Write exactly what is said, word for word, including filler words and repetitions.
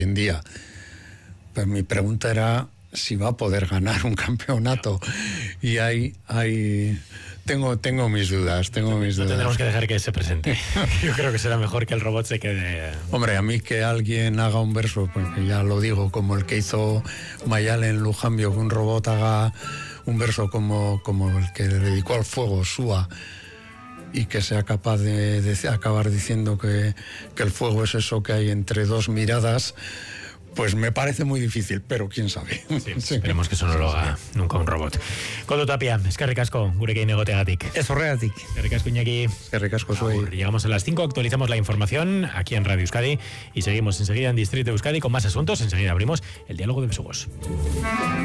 en día. Pues mi pregunta era si va a poder ganar un campeonato. Y hay, hay tengo, tengo mis dudas, tengo mis no dudas. Tendremos que dejar que se presente. Yo creo que será mejor que el robot se quede. Hombre, a mí que alguien haga un verso, porque ya lo digo, como el que hizo Mayal en Lujambio, que un robot haga un verso como, como el que le dedicó al fuego, Súa, y que sea capaz de, de acabar diciendo que, que el fuego es eso que hay entre dos miradas, pues me parece muy difícil, pero quién sabe. Sí, sí. Esperemos que eso no lo haga nunca un robot. Koldo Tapia, eskerrik asko, gurekin egoteagatik. Ez horregatik. Eskerrik asko, Iñaki. Eskerrik asko zuei. Llegamos a las cinco, actualizamos la información aquí en Radio Euskadi y seguimos enseguida en Distrito Euskadi con más asuntos. Enseguida abrimos el diálogo de besugos.